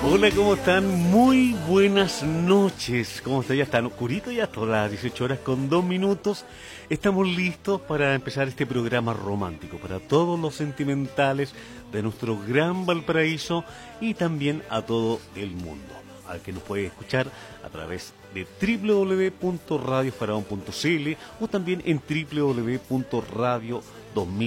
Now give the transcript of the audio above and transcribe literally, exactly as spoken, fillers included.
Hola, ¿cómo están? Muy buenas noches. ¿Cómo está? Ya están oscurito, ya son las dieciocho horas con dos minutos. Estamos listos para empezar este programa romántico para todos los sentimentales de nuestro gran Valparaíso y también a todo el mundo, al que nos puede escuchar a través de doble u doble u doble u punto radio faraón punto c l o también en doble u doble u doble u punto radio dos mil